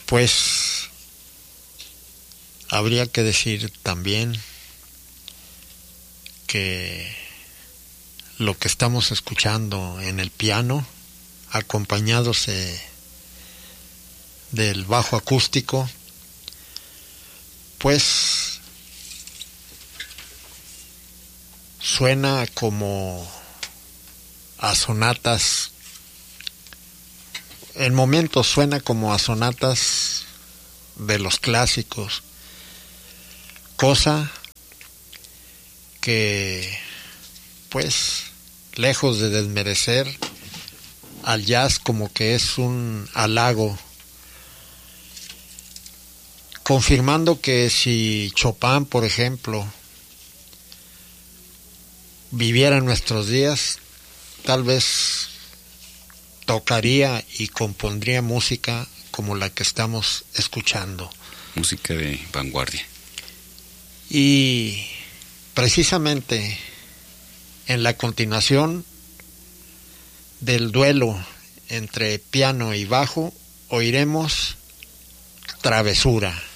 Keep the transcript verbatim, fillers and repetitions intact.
Pues habría que decir también que lo que estamos escuchando en el piano, acompañándose del bajo acústico, pues suena como a sonatas, en momentos suena como a sonatas de los clásicos, cosa que, pues, lejos de desmerecer al jazz, como que es un halago, confirmando que si Chopin, por ejemplo, viviera en nuestros días, tal vez tocaría y compondría música como la que estamos escuchando. Música de vanguardia. Y precisamente en la continuación del duelo entre piano y bajo oiremos Travesura.